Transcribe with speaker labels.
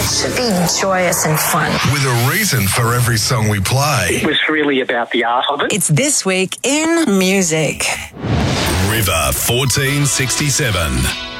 Speaker 1: It should be joyous and fun.
Speaker 2: With a reason for every song we play.
Speaker 3: It was really about the art of it.
Speaker 4: It's This Week in Music.
Speaker 2: River 1467.